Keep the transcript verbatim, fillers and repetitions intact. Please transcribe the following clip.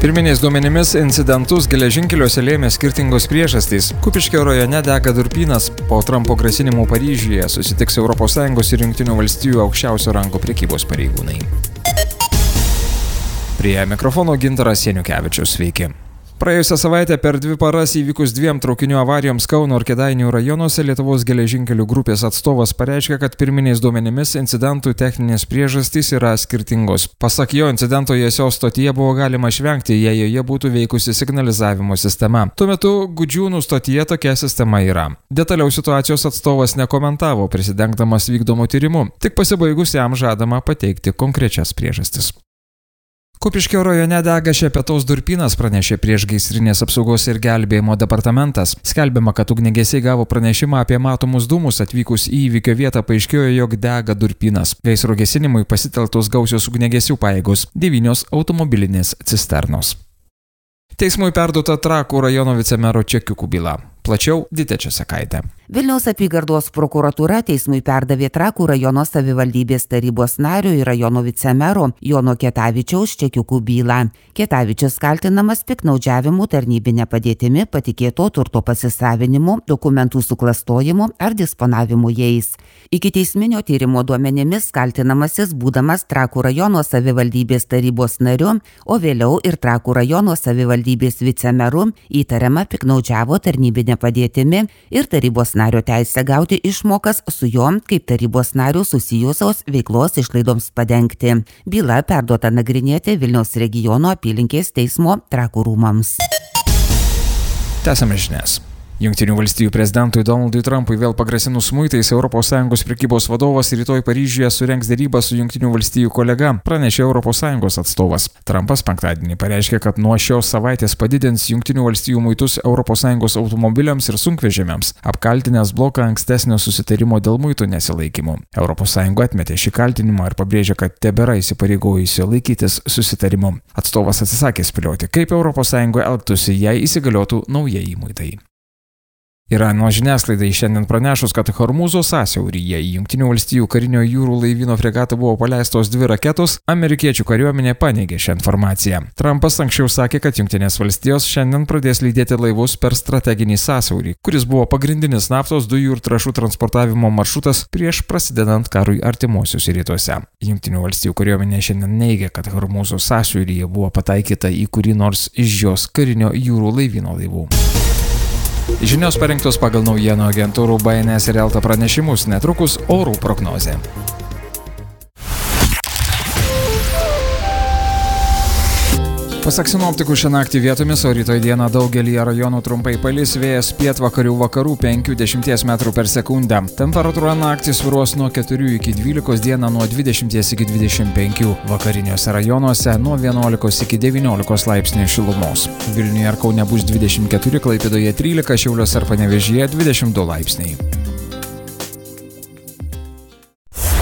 Pirminiais duomenimis incidentus geležinkeliuose lėmė skirtingos priežastys. Kupiškio rajone dega durpynas, po Trumpo grasinimų Paryžiuje susitiks Europos Sąjungos ir Jungtinių valstijų aukščiausio rango prekybos pareigūnai. Prie mikrofono Gintaras Janiukevičius, sveiki. Praėjusią savaitę per dvi paras įvykus dviem traukinių avarijoms Kauno ir Kėdainių rajonuose Lietuvos geležinkelių grupės atstovas pareiškė, kad pirminiais duomenimis incidentų techninės priežastys yra skirtingos. Pasak jo, incidento Jiesios stotyje buvo galima išvengti, jei joje būtų veikusi signalizavimo sistema. Tuo metu Gudžiūnų stotyje tokia sistema yra. Detaliau situacijos atstovas nekomentavo, prisidengdamas vykdomu tyrimu, tik pasibaigus jam žadama pateikti konkrečias priežastis. Kupiškio rajone dega Šepetos durpynas, pranešė Priešgaisrinės apsaugos ir gelbėjimo departamentas. Skelbiama, kad ugniagesiai gavo pranešimą apie matomus dūmus, atvykus į įvykio vietą paaiškėjo, jog dega durpynas. Gaisro gesinimui pasitelktos gausios ugniagesių pajėgos, devynios automobilinės cisternos. Teismui perduota Trakų rajono vicemero čekiukų byla. Plačiau Ditė Česakaitė. Vilniaus apygardos prokuratūra teismui perdavė Trakų rajono savivaldybės tarybos nario ir rajono vicemero Jono Kietavičiaus čekiukų bylą. Kietavičius kaltinamas piktnaudžiavimu tarnybine padėtimi, patikėto turto pasisavinimu, dokumentų suklastojimu ar disponavimu jais. Ikiteisminio tyrimo duomenimis kaltinamasis būdamas Trakų rajono savivaldybės tarybos nariu, o vėliau ir Trakų rajono savivaldybės vicemeru įtariama piktnaudžiavo tarnybine padėtimi ir tarybos nario teisę gauti išmokas su juo kaip tarybos nario susijusios veiklos išlaidoms padengti. Byla perduota nagrinėti Vilniaus regiono apylinkės teismo Trakų rūmams. Tęsiame žinias. Jungtinių valstijų prezidentui Donaldui Trumpui vėl pagrasinus muitais, Europos Sąjungos prekybos vadovas rytoj Paryžiuje surengs derybą su Jungtinių valstijų kolega, pranešė Europos Sąjungos atstovas. Trumpas penktadienį pareiškė, kad nuo šios savaitės padidins Jungtinių valstijų muitus Europos Sąjungos automobiliams ir sunkvežimiams, apkaltinęs bloką ankstesnio susitarimo dėl muitų nesilaikymų. Europos Sąjunga atmetė šį kaltinimą ir pabrėžė, kad tebėra įsipareigojusi laikytis susitarimo. Atstovas atsisakė spėlioti, kaip Europos Sąjunga elgtųsi, jei įsigaliotų naujieji muitai. Irano žiniasklaidai šiandien pranešus, kad Hormūzo sąsiauryje į Jungtinių valstijų karinio jūrų laivyno fregatą buvo paleistos dvi raketos, amerikiečių kariuomenė paneigė šią informaciją. Trumpas anksčiau sakė, kad Jungtinės valstijos šiandien pradės lydėti laivus per strateginį sąsiaurį, kuris buvo pagrindinis naftos, dujų ir trąšų transportavimo maršrutas prieš prasidedant karui artimuosiuose rytuose. Jungtinių valstijų kariuomenė šiandien neigia, kad Hormūzo sąsiauryje buvo pataikyta į kurį nors iš jos karinio jūrų laivyno laivų. Žinios parengtos pagal naujienų agentūrų B N S ir Elta pranešimus, netrukus orų prognozė. Pasak sinoptikų, šią naktį vietomis, o rytoj dieną daugelį rajonų trumpai palis, vėjas pietvakarių vakarų penki dešimties metrų per sekundę. Temperatūra naktį svyruos nuo keturių iki dvylikos, dieną nuo dvidešimties iki dvidešimt penkių, vakariniuose rajonuose nuo vienuolikos iki devyniolikos laipsnių šilumos. Vilniuje ir Kaune bus dvidešimt keturi, Klaipėdoje trylika, Šiauliuose ir Panevėžyje dvidešimt du laipsniai.